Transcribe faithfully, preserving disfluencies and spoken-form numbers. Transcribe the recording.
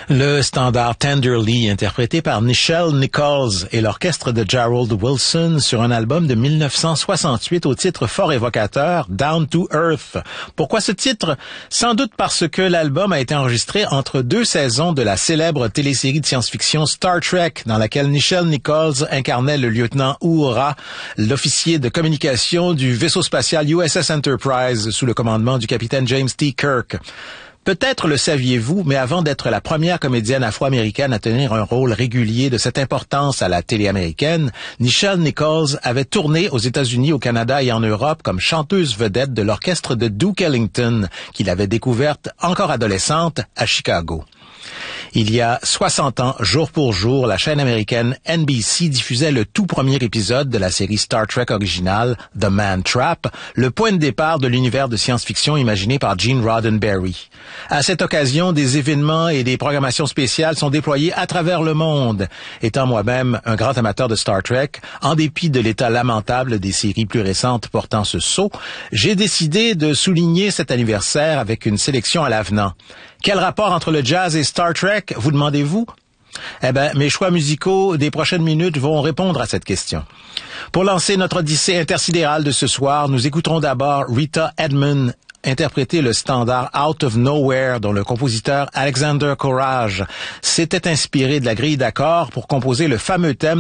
Le standard Tenderly, interprété par Nichelle Nichols et l'orchestre de Gerald Wilson sur un album de mille neuf cent soixante-huit au titre fort évocateur, Down to Earth. Pourquoi ce titre? Sans doute parce que l'album a été enregistré entre deux saisons de la célèbre télésérie de science-fiction Star Trek, dans laquelle Nichelle Nichols incarnait le lieutenant Uhura, l'officier de communication du vaisseau spatial U S S Enterprise sous le commandement du capitaine James T. Kirk. Peut-être le saviez-vous, mais avant d'être la première comédienne afro-américaine à tenir un rôle régulier de cette importance à la télé américaine, Nichelle Nichols avait tourné aux États-Unis, au Canada et en Europe comme chanteuse vedette de l'orchestre de Duke Ellington, qu'il avait découverte encore adolescente à Chicago. Il y a soixante ans, jour pour jour, la chaîne américaine N B C diffusait le tout premier épisode de la série Star Trek originale, The Man Trap, le point de départ de l'univers de science-fiction imaginé par Gene Roddenberry. À cette occasion, des événements et des programmations spéciales sont déployés à travers le monde. Étant moi-même un grand amateur de Star Trek, en dépit de l'état lamentable des séries plus récentes portant ce sceau, j'ai décidé de souligner cet anniversaire avec une sélection à l'avenant. Quel rapport entre le jazz et Star Trek, vous demandez-vous? Eh ben, mes choix musicaux des prochaines minutes vont répondre à cette question. Pour lancer notre odyssée intersidérale de ce soir, nous écouterons d'abord Rita Edmond interpréter le standard Out of Nowhere dont le compositeur Alexander Courage s'était inspiré de la grille d'accords pour composer le fameux thème